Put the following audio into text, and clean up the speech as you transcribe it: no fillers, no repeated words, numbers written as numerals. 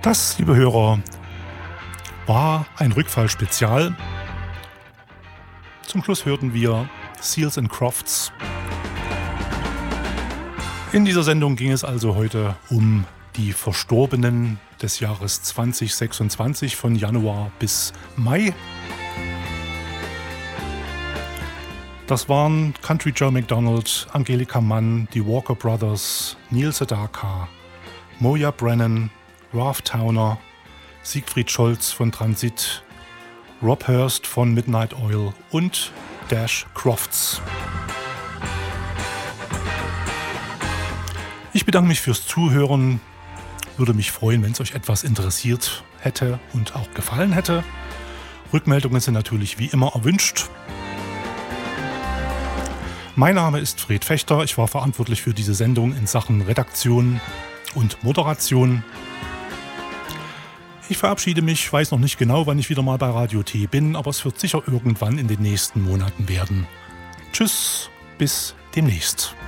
Das, liebe Hörer, war ein Rückfall-Spezial. Zum Schluss hörten wir Seals and Crofts. In dieser Sendung ging es also heute um die Verstorbenen des Jahres 2026 von Januar bis Mai. Das waren Country Joe McDonald, Angelika Mann, die Walker Brothers, Neil Sedaka, Moya Brennan, Ralph Towner, Siegfried Scholz von Transit, Rob Hurst von Midnight Oil und Dash Crofts. Ich bedanke mich fürs Zuhören. Würde mich freuen, wenn es euch etwas interessiert hätte und auch gefallen hätte. Rückmeldungen sind natürlich wie immer erwünscht. Mein Name ist Fred Fechter. Ich war verantwortlich für diese Sendung in Sachen Redaktion und Moderation. Ich verabschiede mich, weiß noch nicht genau, wann ich wieder mal bei Radio T bin, aber es wird sicher irgendwann in den nächsten Monaten werden. Tschüss, bis demnächst.